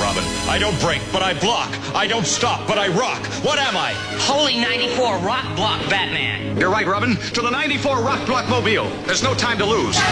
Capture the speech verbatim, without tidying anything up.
Robin. I don't break, but I block. I don't stop, but I rock. What am I? Holy ninety-four Rock Block Batman. You're right, Robin. To the ninety-four Rock Block Mobile. There's no time to lose.